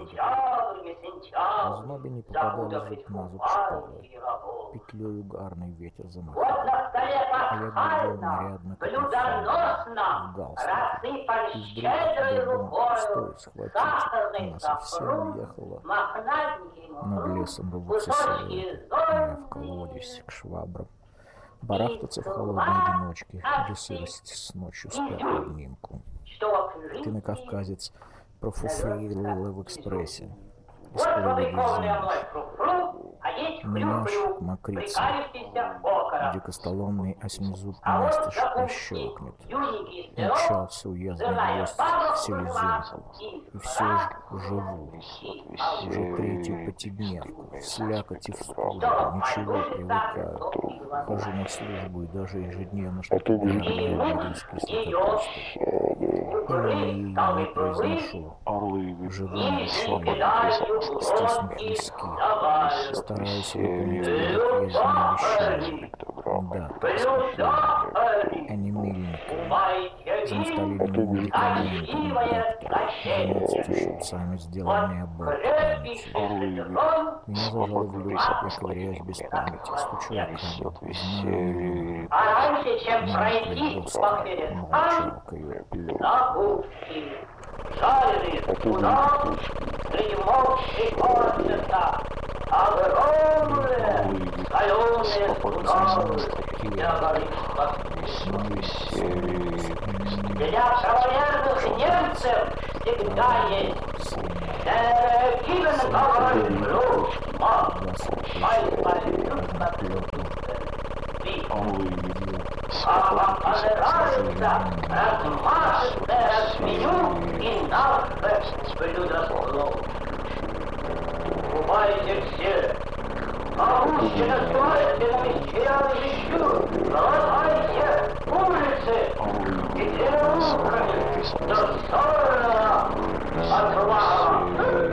В знобе не попадали зуб на зуб шпалы, петлею гарный ветер замахал. А я глядел нарядно, как в галстуке, и вдруг додум стой схватить, она совсем уехала. Над лесом рвутся силуэты, а я в колодец к швабрам. Барахтаться в холодной одиночке, где сырость с ночью спят в обнимку. Ты на кавказец профуфрила в экспрессе. И скоро выйдешь замуж. Меня ж мокрица, где костоломный осьмизуб настежь прощелкнет. Умчался уездный гость в селезенку, и все ж живу. Уже третью потедневку, в слякоти в студе, ничего привыкаю. Хожу на службу и даже ежедневно что-то делаю на риски слокотосты. Имени ее не произношу, живым душой, стиснув виски. Стараюсь выполнить прежние обещания. Да, так спокойно. Они миленькие. За наставленными медикаментами доктора. Заметьте щипцами сделанный аборт памяти. Меня зажало в люк, я ковыряюсь без памяти. Стучу окном, знаю. А раньше, чем пройтись по закуски, жареные туда, среди мощи корчатся огромные соленые удавы для горышков. Для правоверных немцев всегда есть given government rule, а вам понравится размашистое меню и наше блюдослов. Бывайте все, а Пушкина строите на мещеряны еще, глотайте улицы и телеуками до ссорного отвала.